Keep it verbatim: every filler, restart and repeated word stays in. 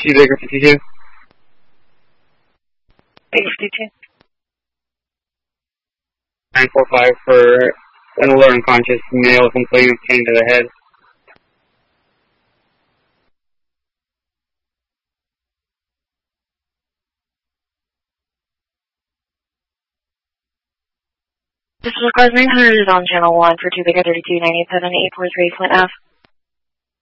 Two Baker fifty-two. Baker fifty-two. nine four five for an alert unconscious male with inflated pain to the head. This is Cars nine hundred is on channel one for two Baker thirty-two, nine eight seven, eight four three Flint Ave.